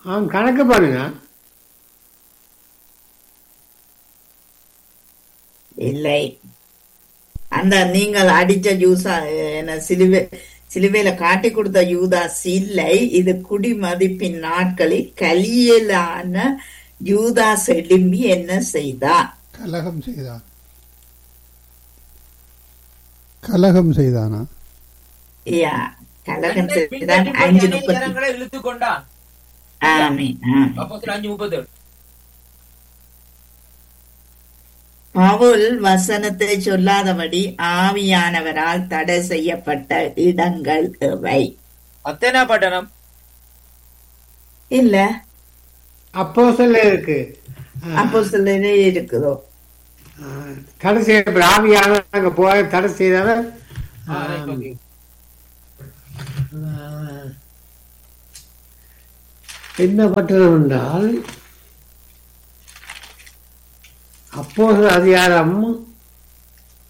கணக்கு பண்ணுங்க. இல்லை, அந்த நீங்கள் அடிச்ச யூசா என்ன சிலுவையில காட்டி கொடுத்த யூதாஸ் இல்லை. இது குடிமதிப்பின் நாட்களில் கலியலான யூதாஸ் எழும்பி என்ன செய்தான்? கலகம் செய்தான். கலகம் செய்தானா? யா, கலகம் செய்தான். பின்பற்றி 5:30. ஜனங்களை இழுத்துக் கொண்டான். ஆமீன், ஆமீன். அப்போஸ்தலர் 5:37. பவுல் வசனத்தை சொல்லாதபடி ஆவியானவரால் தடை செய்யப்பட்ட இடங்கள் எவை? அத்தேனா பட்டணம். இல்ல, அப்போஸ்தலர் இருக்கு. அப்போஸ்தலரே இருக்குதோ. தடை செய்ய ஆவியான அங்க போய் தடை செய்தவர் என்ன பட்டணம் என்றால் அப்போஸ்தலர் அதிகாரம்